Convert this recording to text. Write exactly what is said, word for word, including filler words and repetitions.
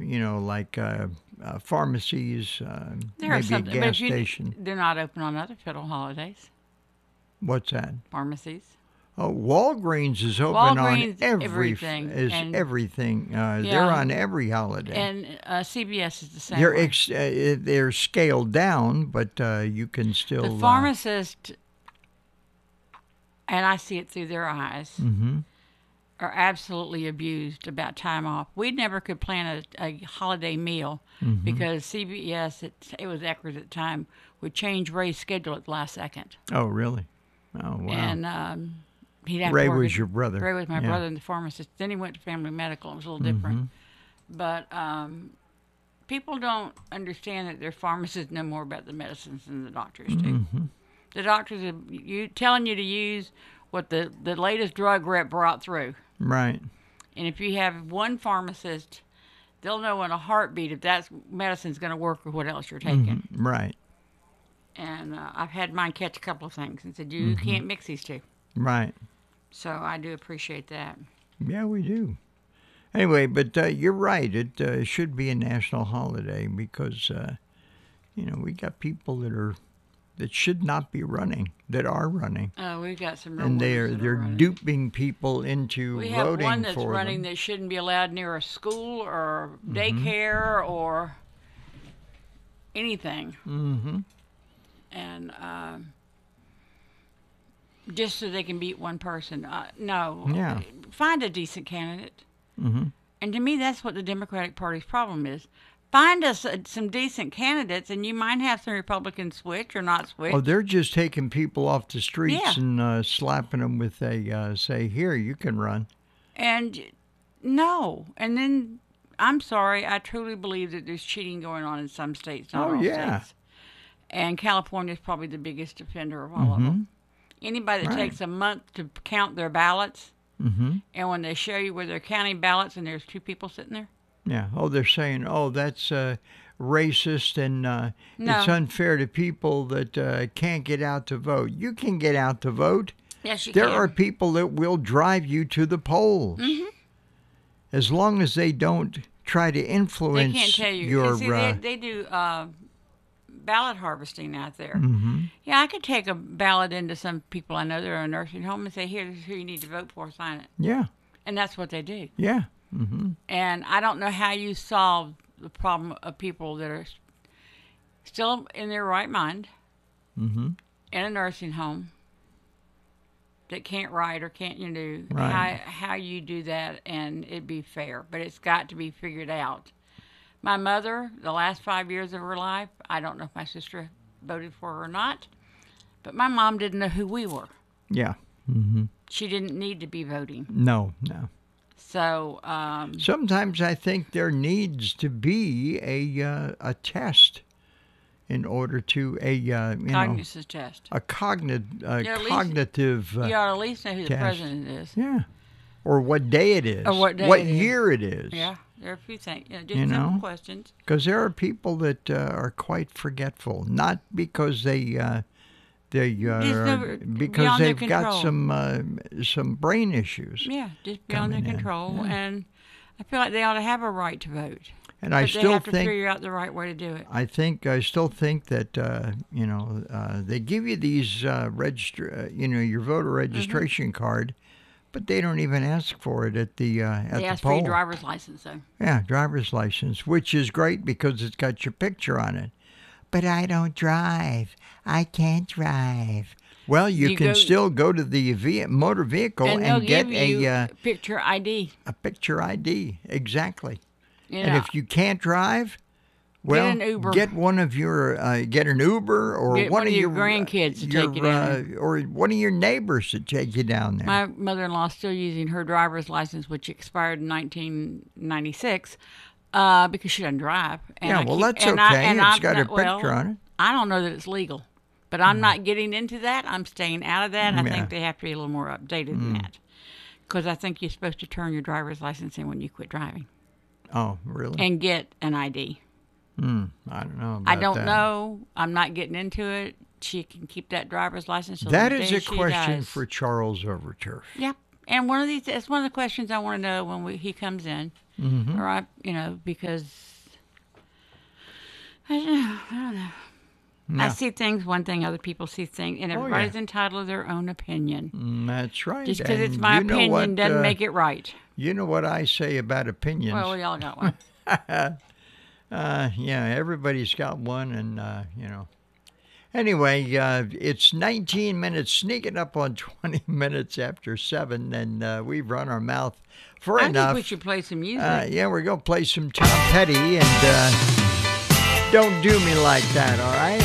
you know, like uh, uh, pharmacies, uh, There are maybe a some, but gas if you, station. they're not open on other federal holidays. What's that? Pharmacies. Oh, Walgreens is open on Walgreens, every f- everything, is and everything. Uh, they're yeah, on every holiday. and uh, C V S is the same They're way. ex- uh, they're scaled down, but uh, you can The still. Uh, pharmacist, and I see it through their eyes, mhm. are absolutely abused about time off. We never could plan a, a holiday meal Mhm. because C V S, it, it was Eckerd at the time, would change Ray's schedule at the last second. Oh, really? Oh, wow. And um, he'd have Ray to work was at- your brother. Ray was my Yeah. brother and the pharmacist. Then he went to family medical. It was a little different. Mhm. But um, people don't understand that their pharmacists know more about the medicines than the doctors do. Mhm. The doctors are you, telling you to use what the, the latest drug rep brought through. Right. And if you have one pharmacist, they'll know in a heartbeat if that medicine's going to work or what else you're taking. Mhm. Right. And uh, I've had mine catch a couple of things and said, you can't mix these two. Right. So I do appreciate that. Yeah, we do. Anyway, but uh, you're right. It uh, should be a national holiday because, uh, you know, we got people that are that should not be running that are running, Uh, we've got some real and ones they're that are they're running. duping people into We have voting one that's for running them. that shouldn't be allowed near a school or daycare or anything. Mm-hmm. And um, just so they can beat one person. Uh, no. Yeah. Find a decent candidate. Mm-hmm. And to me, that's what the Democratic Party's problem is. Find us uh, some decent candidates, and you might have some Republicans switch or not switch. Oh, they're just taking people off the streets Yeah. and uh, slapping them with a uh, say, here, you can run. And no. And then, I'm sorry, I truly believe that there's cheating going on in some states, not Oh, all yeah. states. And California is probably the biggest offender of all of them. Anybody that Right. takes a month to count their ballots, Mm-hmm. and when they show you where they're counting ballots and there's two people sitting there, Yeah. Oh, they're saying, oh, that's uh, racist and uh, No. it's unfair to people that uh, can't get out to vote. You can get out to vote. yes, you There can. are people that will drive you to the polls. Mm-hmm. As long as they don't try to They influence can't tell you. your. you see, uh, they, they do uh, ballot harvesting out there. mhm. Yeah, I could take a ballot into some people I know that are in a nursing home and say, here's who you need to vote for, sign it. Yeah. And that's what they do. Yeah. Mm-hmm. And I don't know how you solve the problem of people that are still in their right mind Mm-hmm. in a nursing home that can't write or can't, you know, Right. how, how you do that and it be fair. But it's got to be figured out. My mother, the last five years of her life, I don't know if my sister voted for her or not, but my mom didn't know who we were. Yeah. Mm-hmm. She didn't need to be voting. No, no. So, um, Sometimes I think there needs to be a uh, a test in order to a uh, you know cognitive test. a cognit uh, Yeah, at least- cognitive uh, You ought to at least know who the test. president is. yeah, or what day it is, Or what day it is. year it is. Yeah, there are a few things. You know, just You simple know? questions. Because there are people that uh, are quite forgetful, not because they uh, they uh, Just are- never- because beyond their they've got control. some uh, some brain issues. Yeah, just beyond their Coming in, control. yeah. And I feel like they ought to have a right to vote. And I but still they have to think figure out the right way to do it. I think I still think that uh, you know uh, they give you these uh, register uh, you know your voter Mm-hmm. registration card, but they don't even ask for it at the uh, at They the ask for your poll. driver's license, though. Yeah, driver's license, which is great because it's got your picture on it. But I don't drive. I can't drive. Well, you, You can go- still go to the ve- motor vehicle And and, they'll get give you a uh, picture I D. a picture I D. Exactly. You And know, if you can't drive, well, an Uber. get one of your uh, get an Uber or Get one, one of of your your grandkids to your, take you down uh, or one of your neighbors to take you down there. my mother-in-law is still using her driver's license, which expired in nineteen ninety-six, uh, because she doesn't drive. And yeah, I well, keep- that's and okay. I, and It's I'm got a not- picture well, on it. I don't know that it's legal, but I'm not getting into that. I'm staying out of that. I Yeah. think they have to be a little more updated than that, because I think you're supposed to turn your driver's license in when you quit driving Oh, really? and get an I D. Hmm, I don't know. About I don't that. know. I'm not getting into it. She can keep that driver's license. till That the is day a she question dies. for Charles Overturf. Yep. And one of these, it's one of the questions I want to know when we, he comes in. Mm-hmm. or I, you know, because I don't know. I don't know. I Yeah. see things one thing, other people see things, and Oh, yeah. everybody's entitled to their own opinion. Mm, That's right. Just because it's And my you know opinion what, doesn't uh, make it right. You know what I say about opinions? Well, we all got one. uh, yeah, everybody's got one, and uh, you know. Anyway, uh, it's nineteen minutes, sneaking up on twenty minutes after seven, and uh, we've run our mouth for I enough. think we should play some music. Uh, yeah, we're gonna play some Tom Petty, and uh, Don't Do Me Like That. All right.